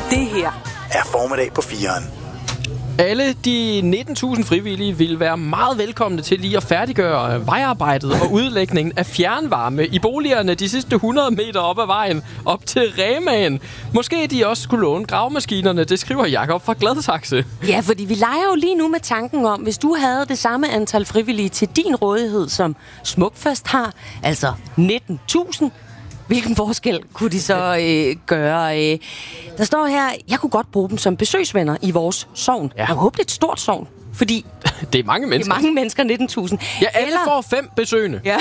Det her er formiddag på 4'eren. Alle de 19.000 frivillige vil være meget velkomne til lige at færdiggøre vejarbejdet og udlægningen af fjernvarme i boligerne de sidste 100 meter op ad vejen, op til Remaen. Måske de også skulle låne gravemaskinerne, det skriver Jakob fra Gladsaxe. Ja, fordi vi leger jo lige nu med tanken om, hvis du havde det samme antal frivillige til din rådighed, som Smukfest har, altså 19.000, hvilken forskel kunne de så gøre? Der står her, jeg kunne godt bruge dem som besøgsvenner i vores sogn. Ja. Jeg håber, det er et stort sogn, fordi det er mange mennesker. Det er mange mennesker, 19.000. Ja, alle får 5 besøgende. Ja.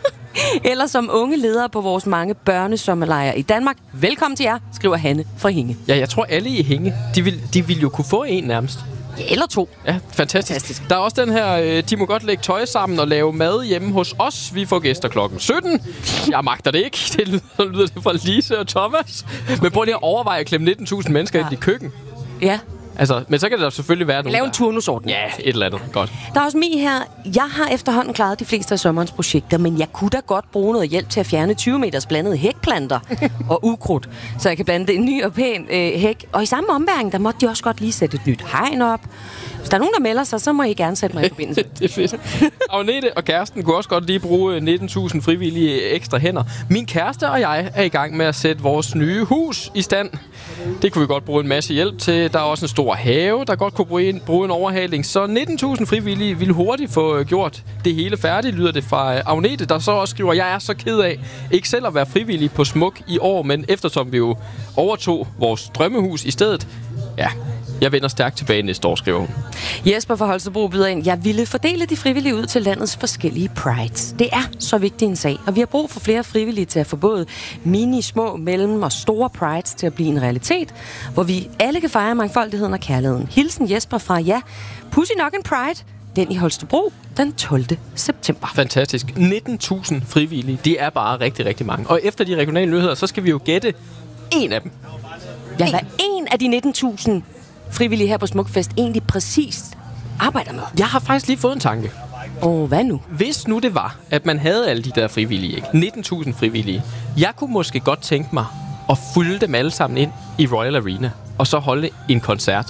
Eller som unge ledere på vores mange børnesommerlejre i Danmark. Velkommen til jer, skriver Hanne fra Hinge. Ja, jeg tror alle i Hinge, de vil jo kunne få en nærmest. Ja, eller 2. Ja, fantastisk. Der er også den her, de må godt lægge tøj sammen og lave mad hjemme hos os. Vi får gæster klokken 17. Jeg magter det ikke. Det lyder det fra Lise og Thomas. Men prøv lige at overveje at klemme 19.000 mennesker ind i køkken. Ja. Altså, men så kan det da selvfølgelig være nogen. Lave en turnusordning. Ja, et eller andet. Godt. Der er også Mie her. Jeg har efterhånden klaret de fleste af sommerens projekter, men jeg kunne da godt bruge noget hjælp til at fjerne 20 meters blandede hækplanter og ukrudt, så jeg kan blande en ny og pæn hæk. Og i samme ombæring, der måtte de også godt lige sætte et nyt hegn op. Hvis der er nogen, der melder sig, så må I gerne sætte mig i forbindelse. Det er fedt. Agnete og kæresten kunne også godt lige bruge 19.000 frivillige ekstra hænder. Min kæreste og jeg er i gang med at sætte vores nye hus i stand. Det kunne vi godt bruge en masse hjælp til. Der er også en stor have, der godt kunne bruge en overhaling. Så 19.000 frivillige ville hurtigt få gjort det hele færdigt, lyder det fra Agnete, der så også skriver, jeg er så ked af ikke selv at være frivillig på Smuk i år, men eftersom vi jo overtog vores drømmehus i stedet, ja, jeg vender stærkt tilbage næste år, skriver hun. Jesper fra Holstebro byder ind. Jeg ville fordele de frivillige ud til landets forskellige prides. Det er så vigtig en sag, og vi har brug for flere frivillige til at få både mini, små, mellem og store prides til at blive en realitet, hvor vi alle kan fejre mangfoldigheden og kærligheden. Hilsen Jesper fra, ja, pudsigt nok en pride, den i Holstebro den 12. september. Fantastisk. 19.000 frivillige, det er bare rigtig, rigtig mange. Og efter de regionale nyheder, så skal vi jo gætte en af dem. Ja, hvad en af de 19.000 frivillige her på Smukfest egentlig præcist arbejder med? Jeg har faktisk lige fået en tanke. Hvad nu? Hvis nu det var, at man havde alle de der frivillige, ikke? 19.000 frivillige. Jeg kunne måske godt tænke mig at fylde dem alle sammen ind i Royal Arena, og så holde en koncert